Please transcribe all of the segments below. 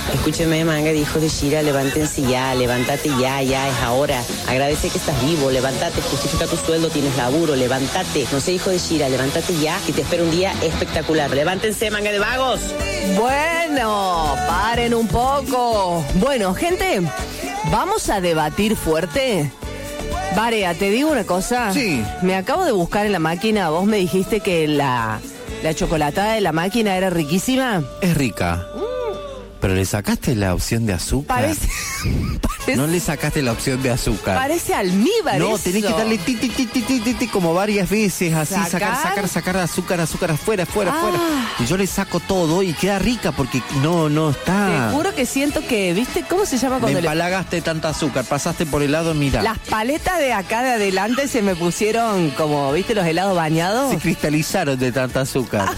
Escúcheme, manga de hijos de Shira, levántense ya, levántate ya, es ahora. Agradece que estás vivo, levántate, justifica tu sueldo, tienes laburo, levántate. No sé, hijo de Shira, levántate ya, que te espera un día espectacular. Levántense, manga de vagos. Bueno, paren un poco. Bueno, gente, vamos a debatir fuerte. Varea, te digo una cosa. Sí. Me acabo de buscar en la máquina. Vos me dijiste que la chocolatada de la máquina era riquísima. Es rica. Pero le sacaste la opción de azúcar. Parece... No le sacaste la opción de azúcar. Parece almíbar. No, eso. tenés que darle ti como varias veces, así, sacar azúcar afuera. Y yo le saco todo y queda rica porque no está. Te juro que siento que, ¿viste? ¿Cómo se llama cuando me empalagaste tanta azúcar, pasaste por el lado, mira. Las paletas de acá de adelante se me pusieron como, ¿viste? Los helados bañados. Se cristalizaron de tanta azúcar.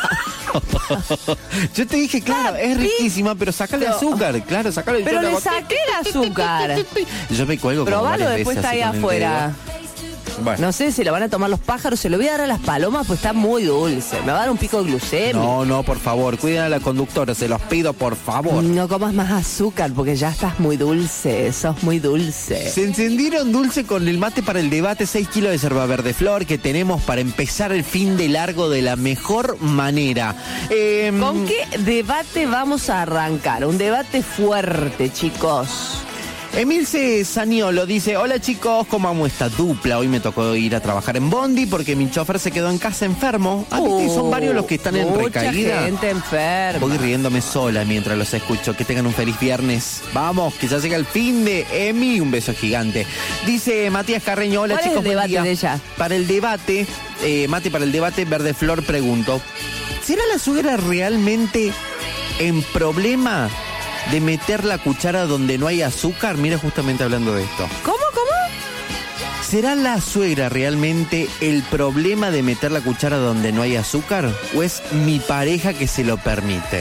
Yo te dije, claro, es riquísima, pero sácale azúcar, claro, sácale. Pero le saqué el azúcar. Yo me cuelgo. Probalo, después está ahí afuera. Bueno. No sé si lo van a tomar los pájaros, se lo voy a dar a las palomas, pues está muy dulce. Me va a dar un pico de glucemia. No, por favor, cuiden a la conductora, se los pido, por favor. No comas más azúcar, porque ya estás muy dulce, sos muy dulce. Se encendieron dulce con el mate para el debate, 6 kilos de yerba verde flor que tenemos para empezar el fin de largo de la mejor manera. ¿Con qué debate vamos a arrancar? Un debate fuerte, chicos. Emilce Saniolo dice: hola chicos, ¿cómo amo esta dupla? Hoy me tocó ir a trabajar en Bondi porque mi chofer se quedó en casa enfermo. ¿Viste? Son varios los que están en recaída. Mucha gente enferma. Voy riéndome sola mientras los escucho. Que tengan un feliz viernes. Vamos, que ya llega el fin de Emi. Un beso gigante. Dice Matías Carreño: hola chicos, ¿cuál es el debate de ella? Para el debate, mate para el debate, Verde Flor pregunto: ¿será la suegra realmente en problema de meter la cuchara donde no hay azúcar? Mira, justamente hablando de esto. ¿Cómo? ¿Será la suegra realmente el problema de meter la cuchara donde no hay azúcar? ¿O es mi pareja que se lo permite?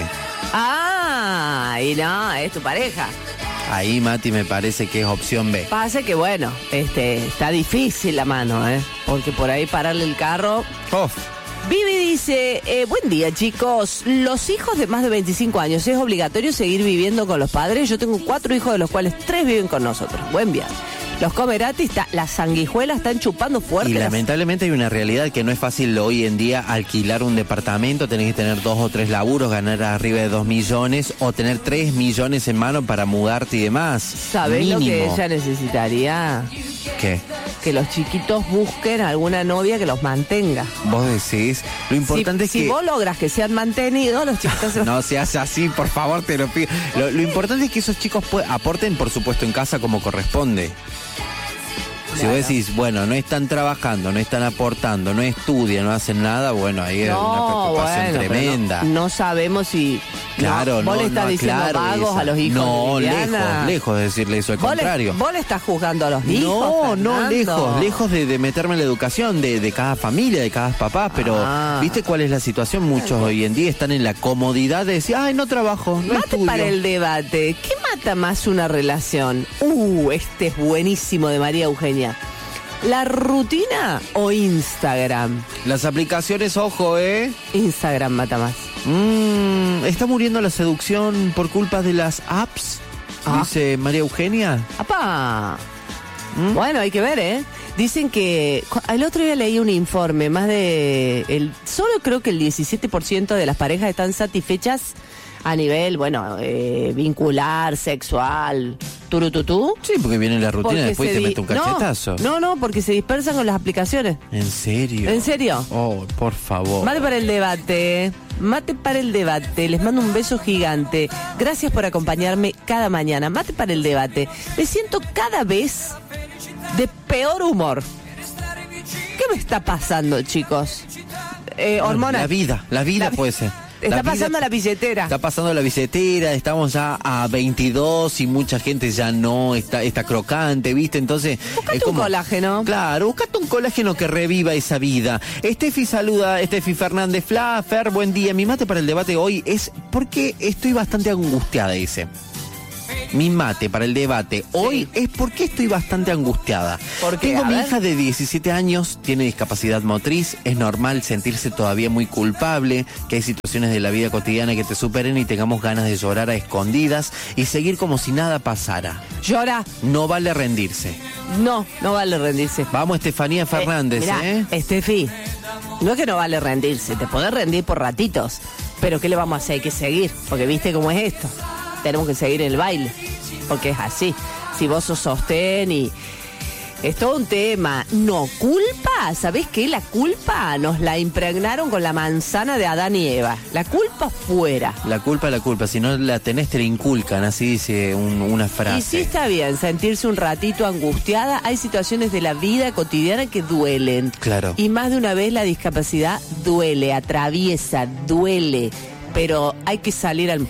Y no, es tu pareja. Ahí, Mati, me parece que es opción B. Pasa que, bueno, está difícil la mano, porque por ahí pararle el carro... Vivi dice, buen día chicos, los hijos de más de 25 años, ¿es obligatorio seguir viviendo con los padres? Yo tengo 4 hijos de los cuales 3 viven con nosotros. Buen viaje. Los Comerati, las sanguijuelas están chupando fuerte. Y lamentablemente hay una realidad que no es fácil hoy en día alquilar un departamento, tenés que tener 2 o 3 laburos, ganar arriba de 2 millones o tener 3 millones en mano para mudarte y demás. ¿Sabés lo que ella necesitaría? ¿Qué? Que los chiquitos busquen alguna novia que los mantenga. Vos decís, lo importante es que... Si vos logras que sean mantenidos, los chiquitos... No se hace así, por favor, te lo pido. Lo importante es que esos chicos aporten, por supuesto, en casa como corresponde. Si vos decís, bueno, no están trabajando, no están aportando, no estudian, no hacen nada, bueno, ahí es una preocupación tremenda. No sabemos si... Claro, vos le estás diciendo vagos a los hijos de Liliana. lejos de decirle eso, al contrario. ¿Vos le estás juzgando a los hijos, No, lejos de meterme en la educación de cada familia, de cada papá, pero ¿viste cuál es la situación? Muchos hoy en día están en la comodidad de decir, ay, no trabajo, no estudio. Para el debate, ¿qué mata más una relación? Este es buenísimo, de María Eugenia. ¿La rutina o Instagram? Las aplicaciones, ojo, Instagram mata más. ¿Está muriendo la seducción por culpa de las apps? Dice María Eugenia. ¡Apá! Bueno, hay que ver, Dicen que... El otro día leí un informe, solo creo que el 17% de las parejas están satisfechas a nivel, vincular, sexual, turututú. Sí, porque viene la rutina y después te mete un cachetazo. No, porque se dispersan con las aplicaciones. ¿En serio? ¿En serio? Oh, por favor. Mate para el debate. Les mando un beso gigante. Gracias por acompañarme cada mañana. Mate para el debate. Me siento cada vez de peor humor. ¿Qué me está pasando, chicos? Hormonas. La vida puede ser. Está pasando la billetera. Está pasando la billetera, estamos ya a 22 y mucha gente ya no está crocante, ¿viste? Entonces... Buscate un colágeno. Claro, buscate un colágeno que reviva esa vida. Steffi Fernández. Fer, buen día. Mi mate para el debate hoy es porque estoy bastante angustiada, dice. mi mate para el debate hoy es porque estoy bastante angustiada. ¿Por qué? Tengo A mi ver. hija de 17 años, tiene discapacidad motriz, es normal sentirse todavía muy culpable, que hay situaciones de la vida cotidiana que te superen y tengamos ganas de llorar a escondidas y seguir como si nada pasara. Llora. No vale rendirse. No vale rendirse. Vamos, Estefanía Fernández, Mirá, Estefi, no es que no vale rendirse, te podés rendir por ratitos, pero ¿qué le vamos a hacer? Hay que seguir, porque viste cómo es esto. Tenemos que seguir el baile, porque es así. Si vos sos sostén y... Es todo un tema. No, culpa, ¿sabés qué? La culpa nos la impregnaron con la manzana de Adán y Eva. La culpa fuera. La culpa, si no la tenés te la inculcan, así dice una frase. Y sí está bien sentirse un ratito angustiada. Hay situaciones de la vida cotidiana que duelen. Claro. Y más de una vez la discapacidad duele, atraviesa, duele. Pero hay que salir al...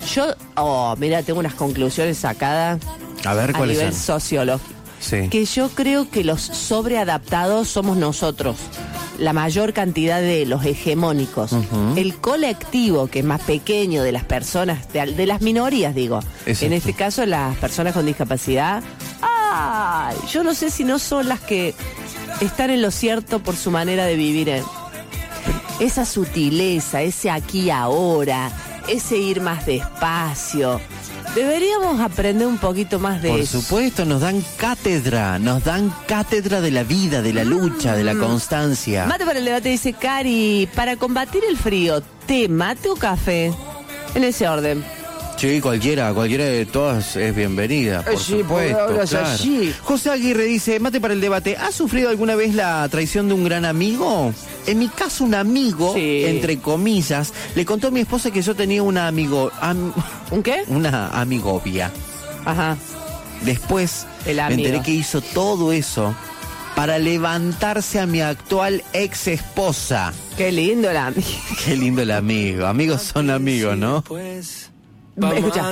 mira, tengo unas conclusiones sacadas A ver, a ¿cuáles nivel son? sociológico. Sí. Que yo creo que los sobreadaptados somos nosotros. La mayor cantidad de los hegemónicos. El colectivo, que es más pequeño de las personas, de las minorías, digo. Exacto. En este caso, las personas con discapacidad. ¡Ay! Yo no sé si no son las que están en lo cierto por su manera de vivir. Esa sutileza, ese aquí y ahora, ese ir más despacio. Deberíamos aprender un poquito más de Por eso. supuesto, nos dan cátedra de la vida, de la lucha, de la constancia. Mate para el debate, dice Cari, para combatir el frío, ¿té, mate o café? En ese orden. Sí, cualquiera de todas es bienvenida, por Sí, supuesto, porque ahora es claro. así. José Aguirre dice, mate para el debate, ¿has sufrido alguna vez la traición de un gran amigo? En mi caso, un amigo, Sí. entre comillas, le contó a mi esposa que yo tenía una ¿Un qué? una amigovia. Ajá. Después El me amigo. enteré que hizo todo eso para levantarse a mi actual ex esposa. Qué lindo el amigo. Qué lindo el amigo. Amigos son amigos, ¿no? Escucha.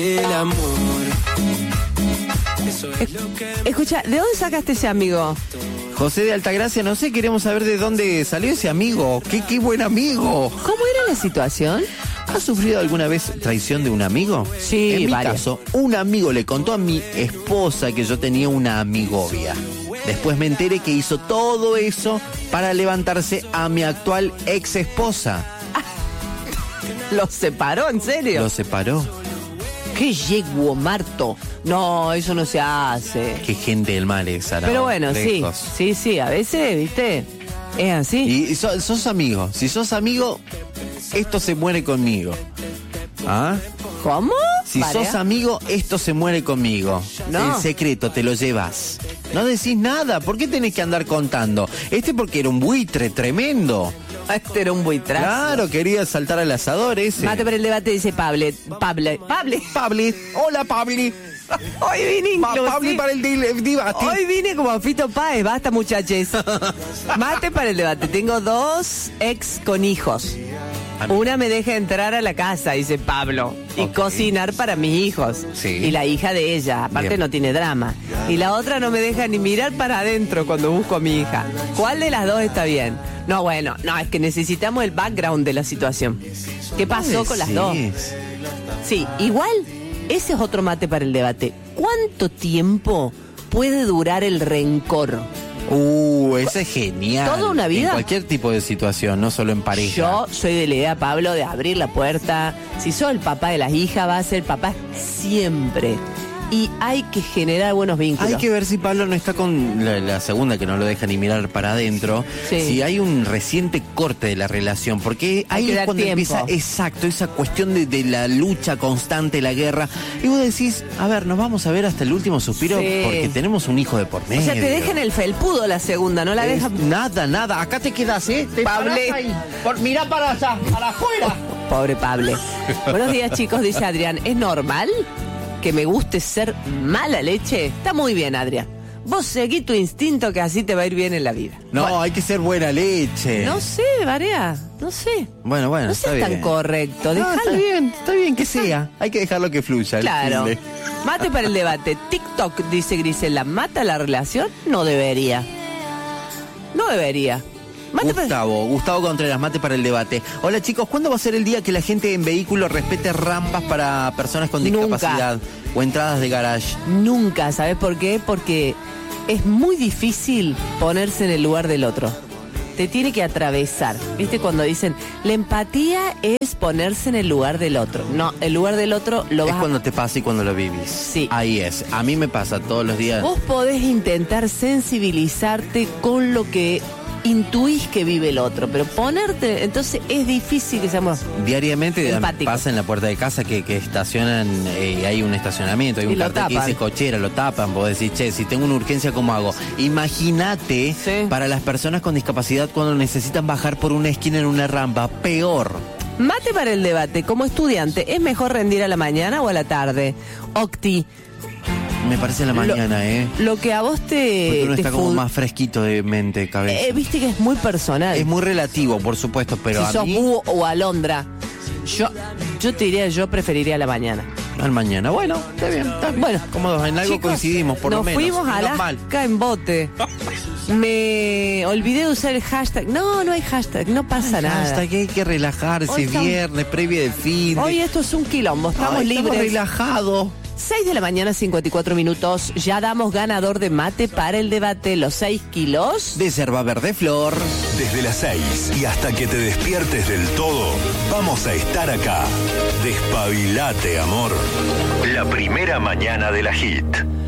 Escucha, ¿de dónde sacaste ese amigo? José de Altagracia, no sé, queremos saber de dónde salió ese amigo. ¡Qué buen amigo! ¿Cómo era la situación? ¿Has sufrido alguna vez traición de un amigo? Sí, En mi varias. caso, un amigo le contó a mi esposa que yo tenía una amigovia. Después me enteré que hizo todo eso para levantarse a mi actual ex esposa. ¿Los separó, en serio? Lo separó. ¡Qué yeguo, Marto! No, eso no se hace. Qué gente del mal esa, ¿no? Pero bueno, Lejos. sí, a veces, ¿viste? Es así. Y sos amigo. Si sos amigo, esto se muere conmigo. ¿Ah? ¿Cómo? Si Varea. sos amigo, esto se muere conmigo. No. El secreto te lo llevas. No decís nada. ¿Por qué tenés que andar contando? Porque era un buitre tremendo. Este era un buitrazo. Claro, quería saltar al asador ese. Mate para el debate, dice Pable. Pabli. Hola, Pabli. Hoy vine inclusive. Pabli para el debate. Hoy vine como Fito Páez, basta muchachos. Mate para el debate. Tengo 2 ex con hijos. Una me deja entrar a la casa, dice Pablo, y Ok. cocinar para mis hijos. Sí. Y la hija de ella, aparte Bien. no tiene drama. Y la otra no me deja ni mirar para adentro cuando busco a mi hija. ¿Cuál de las dos está bien? No, bueno, no, es que necesitamos el background de la situación. ¿Qué pasó con las dos? Decís. Sí, igual, ese es otro mate para el debate. ¿Cuánto tiempo puede durar el rencor? Ese es genial. ¿Toda una vida? En cualquier tipo de situación, no solo en pareja. Yo soy de la idea, Pablo, de abrir la puerta. Si sos el papá de las hijas, va a ser papá siempre. Y hay que generar buenos vínculos. Hay que ver si Pablo no está con la segunda, que no lo deja ni mirar para adentro. Sí. Si hay un reciente corte de la relación. Porque Hay ahí que es dar cuando tiempo. empieza, exacto, esa cuestión de la lucha constante, la guerra. Y vos decís, a ver, nos vamos a ver hasta el último suspiro Sí. porque tenemos un hijo de por medio. O sea, te dejan el felpudo la segunda, no la dejan... Nada. Acá te quedas, ¿eh? Te Pable. parás ahí. Mirá para allá, para afuera. Pobre Pablo. Buenos días, chicos, dice Adrián. ¿Es normal que me guste ser mala leche? Está muy bien, Adrián. Vos seguí tu instinto, que así te va a ir bien en la vida. No, Bueno, hay que ser buena leche. no sé, Varea, no sé. Bueno, No está seas tan bien. correcto, No, déjalo. está bien que sea. Hay que dejarlo que fluya. el Claro. fin de- Mate para el debate. TikTok, dice Grisela, ¿mata la relación? No debería. No debería. Gustavo Contreras, mate para el debate. Hola chicos, ¿cuándo va a ser el día que la gente en vehículo respete rampas para personas con discapacidad? O entradas de garage. Nunca, ¿sabes por qué? Porque es muy difícil ponerse en el lugar del otro. Te tiene que atravesar. ¿Viste cuando dicen, la empatía es ponerse en el lugar del otro? No, el lugar del otro lo vas Es cuando te pasa y cuando lo vivís. Sí. Ahí es. A mí me pasa todos los días. Vos podés intentar sensibilizarte con lo que intuís que vive el otro, pero ponerte, entonces es difícil que seamos diariamente empáticos. pasa en la puerta de casa que estacionan, hay un estacionamiento, hay un cartel que dice cochera, lo tapan, vos decís, che, si tengo una urgencia, ¿cómo hago? Imagínate para las personas con discapacidad cuando necesitan bajar por una esquina en una rampa, peor. Mate para el debate, como estudiante, ¿es mejor rendir a la mañana o a la tarde? Octi. Me parece la mañana, Lo que a vos porque uno está como más fresquito de mente, cabeza. Viste que es muy personal. Es muy relativo, por supuesto, pero si sos búho o alondra, yo te diría, yo preferiría la mañana. Al mañana, bueno, está bien. Bueno, cómodos, en algo chicos, coincidimos, por lo menos. Nos fuimos a Alaska en bote. Me olvidé de usar el hashtag. No hay hashtag, no pasa nada. Hashtag, hay que relajarse, viernes, previa de fin. Hoy esto es un quilombo, estamos libres. Estamos relajados. 6 de la mañana, 54 minutos. Ya damos ganador de mate para el debate. Los 6 kilos de yerba verde flor. Desde las 6 y hasta que te despiertes del todo, vamos a estar acá. Despabilate, amor. La primera mañana de la hit.